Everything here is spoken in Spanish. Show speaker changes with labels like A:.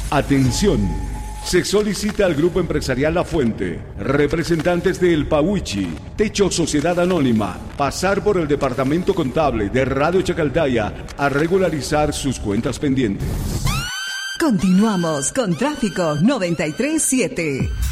A: Atención. Se solicita al Grupo Empresarial La Fuente, representantes de El Pauichi, Techo Sociedad Anónima, pasar por el Departamento Contable de Radio Chacaltaya a regularizar sus cuentas pendientes.
B: Continuamos con Tráfico 93.7.